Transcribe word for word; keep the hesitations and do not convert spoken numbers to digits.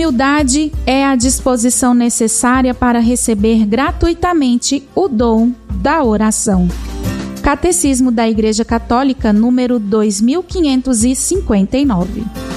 Humildade é a disposição necessária para receber gratuitamente o dom da oração. Catecismo da Igreja Católica, número dois mil quinhentos e cinquenta e nove.